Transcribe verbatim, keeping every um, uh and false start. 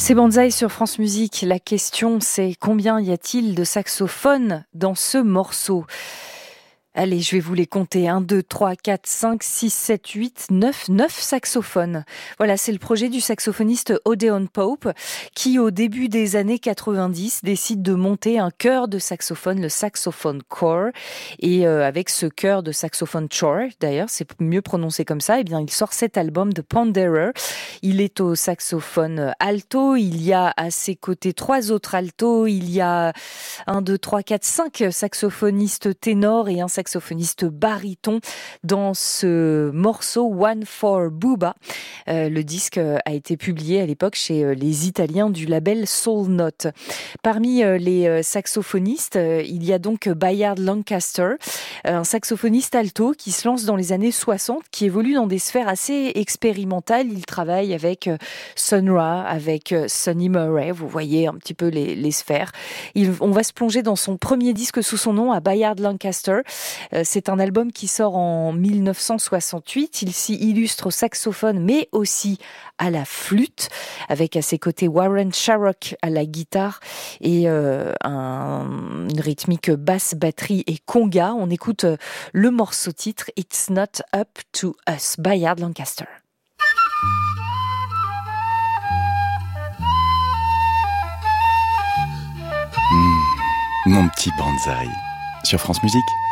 C'est Banzai sur France Musique. La question, c'est combien y a-t-il de saxophones dans ce morceau ? Allez, je vais vous les compter. un, deux, trois, quatre, cinq, six, sept, huit, neuf, neuf saxophones. Voilà, c'est le projet du saxophoniste Odeon Pope qui, au début des années quatre-vingt-dix, décide de monter un chœur de saxophone, le Saxophone Corps. Et euh, avec ce chœur de saxophone choir, d'ailleurs, c'est mieux prononcé comme ça, eh bien, il sort cet album de Ponderer. Il est au saxophone alto. Il y a à ses côtés trois autres altos. Il y a un, deux, trois, quatre, cinq saxophonistes ténors et un saxophoniste baryton dans ce morceau One for Booba. Euh, le disque a été publié à l'époque chez les Italiens du label Soul Note. Parmi les saxophonistes, il y a donc Bayard Lancaster, un saxophoniste alto qui se lance dans les années soixante, qui évolue dans des sphères assez expérimentales. Il travaille avec Sun Ra, avec Sonny Murray, vous voyez un petit peu les, les sphères. Il, on va se plonger dans son premier disque sous son nom, à Bayard Lancaster. C'est un album qui sort en dix-neuf cent soixante-huit. Il s'y illustre au saxophone, mais aussi à la flûte, avec à ses côtés Warren Sharrock à la guitare et euh, un, une rythmique basse, batterie et conga. On écoute le morceau titre It's Not Up to Us, Bayard Lancaster. Mmh, mon petit Banzai sur France Musique.